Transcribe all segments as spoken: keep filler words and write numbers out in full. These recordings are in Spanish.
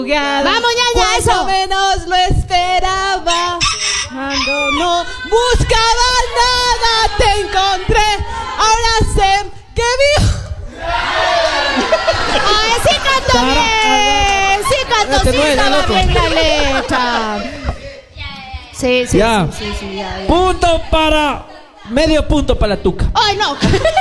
Vamos, ñaña, eso. Cuando menos lo esperaba, cuando no buscaba nada, te encontré. Ahora sé que vivo. Ay, sí canto bien. Sí canto, Este sí no es, estaba el otro. bien la letra. Sí, sí, Ya. sí, sí, sí, ya, ya. Punto para... Medio punto para la tuca. Ay, no.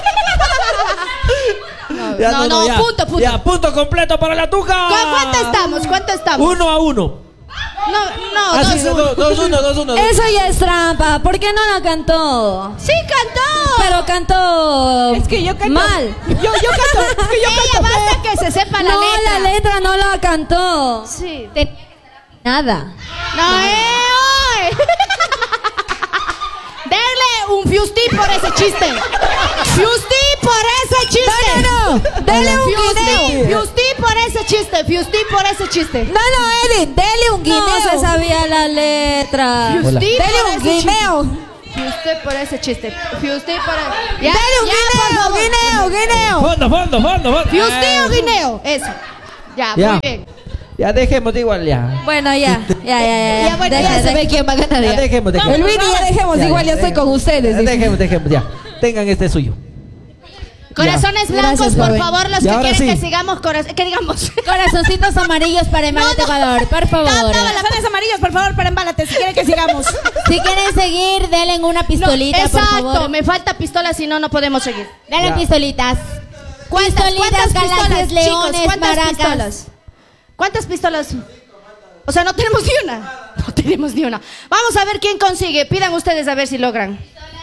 Ya, no, no, ya. punto, punto. Ya, punto completo para la tuca. ¿Cu- ¿Cuánto estamos? ¿Cuánto estamos? Uno a uno. No, no, Ah, dos, sí, uno. dos, dos, uno, dos, uno. Eso ya es trampa. ¿Por qué no la cantó? Sí cantó. Pero cantó Es que yo canto mal. Yo, yo canto, es que yo Ella canto basta que se sepa la no, letra. la letra no la cantó. Sí. Nada. No, eh, oy. Denle un fiusti por ese chiste. Fiusti por ese chiste. No, no, no. Dele un Fiusti, guineo. fiusti por ese chiste. Fiusti por ese chiste. No, no, Edith, dele un guineo. No se sabía la letra. Fiusti Dele por un ese guineo. chiste. Fiusti por ese chiste. Fiusti por ese. Ya, Dele un ya, por guineo, favor. guineo, guineo. Fondo, fondo, fondo, fondo. Fiusti Eh, o guineo. Eso. Ya, Ya. muy bien. Ya dejemos de igual ya. Bueno, ya. Ya, ya, ya. Ya, bueno, Deja, ya se deja. ve quién va a ganar. Ya Ya. dejemos, dejemos. El Vini ya dejemos, Ya, igual ya, ya estoy dejemos. con ustedes. Ya, dice. dejemos, dejemos, ya. Tengan este suyo. Corazones Ya. blancos, Gracias, por joven. favor, los Y que ahora quieren sí. que sigamos corazón, que digamos. Corazoncitos amarillos para el No, no. Ecuador, por favor. Corazones amarillos, por favor, pero embálate si quieren que sigamos. Si quieren seguir, denle una pistolita, No, por exacto, favor. me falta pistola, si no, no podemos seguir. Denle Ya. pistolitas. ¿Cuántas, Pistolitas, cuántas galaxias, pistolas, leones, chicos? ¿Cuántas maracas. pistolas? ¿Cuántas pistolas? O sea, no tenemos ni una. No tenemos ni una. Vamos a ver quién consigue. Pidan ustedes a ver si logran.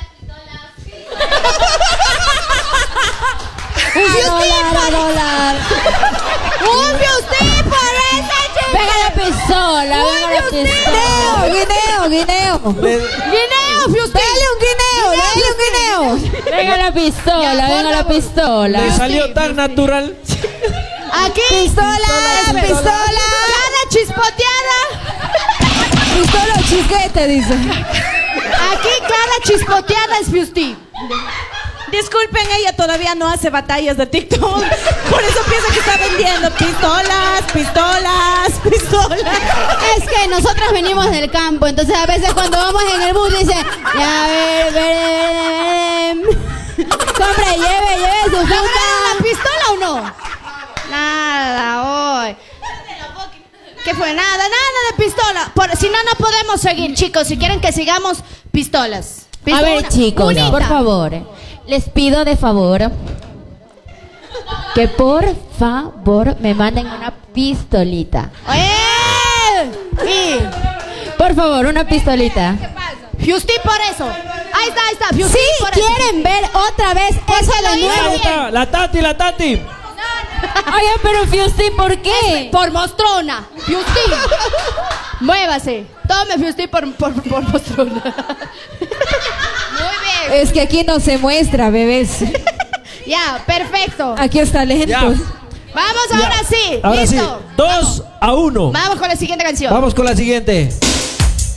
A dólar, a dólar. ¡Un fiusti por ese chiste! Venga la pistola, venga la pistola. Guineo, guineo, guineo. ¡Guineo, fiusti! Dale un guineo, dale un guineo. Venga la pistola, Ya, venga por la favor. pistola. Le salió tan natural. Aquí. Pistola, pistola. Cara chispoteada. Pistola o chisguete, dice. Aquí cara chispoteada es fiusti. Disculpen, ella todavía no hace batallas de TikTok. Por eso piensa que está vendiendo pistolas, pistolas, pistolas. Es que nosotros venimos del campo, entonces a veces cuando vamos en el bus dice, ya a ver, ver, compre, lleve, lleve su ¿Lograron fruta. la pistola o no? Nada, hoy. ¿Qué fue? Nada, nada de pistola. Por, si no, no podemos seguir, chicos. Si quieren que sigamos, pistolas. A Pistola. ver, chicos, Unita. por favor, les pido de favor que por favor me manden una pistolita. ¡Eh! Y Por favor, una pistolita. Fiusti por eso. Ahí está, ahí está. Fiusti Si por eso. quieren ver otra vez eso lo de hizo nuevo. bien. La Tati, la Tati. Oye, pero Fiusti, ¿por qué? Por mostrona. Fiusti. Muévase. Tome Fiusti por, por, por mostrona. Muy bien. Es que aquí no se muestra, bebés. Ya, perfecto. Aquí está lento. Ya. Vamos ahora sí. Ahora Listo. sí. Dos a uno. Vamos con la siguiente canción. Vamos con la siguiente.